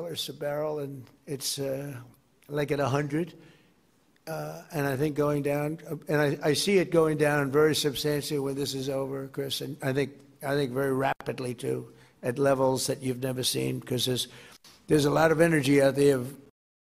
$100 a barrel, and it's like at 100. And I think going down, and I see it going down very substantially when this is over, Chris. And I think very rapidly too, at levels that you've never seen, because there's a lot of energy out there of